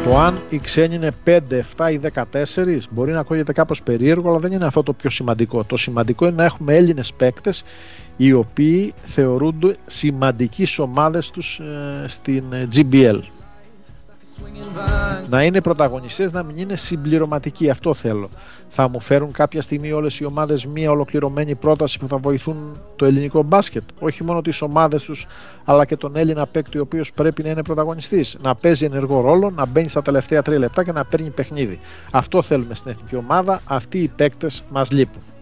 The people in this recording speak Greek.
Το αν οι ξένοι είναι 5, 7 ή 14 μπορεί να ακούγεται κάπως περίεργο, αλλά δεν είναι αυτό το πιο σημαντικό. Το σημαντικό είναι να έχουμε Έλληνες παίκτες οι οποίοι θεωρούνται σημαντικοί ομάδες τους στην GBL. Να είναι πρωταγωνιστές, να μην είναι συμπληρωματικοί, αυτό θέλω. Θα μου φέρουν κάποια στιγμή όλες οι ομάδες μια ολοκληρωμένη πρόταση που θα βοηθούν το ελληνικό μπάσκετ, όχι μόνο τις ομάδες τους αλλά και τον Έλληνα παίκτη ο οποίος πρέπει να είναι πρωταγωνιστής, να παίζει ενεργό ρόλο, να μπαίνει στα τελευταία 3 λεπτά και να παίρνει παιχνίδι. Αυτό θέλουμε στην εθνική ομάδα, αυτοί οι παίκτες μας λείπουν.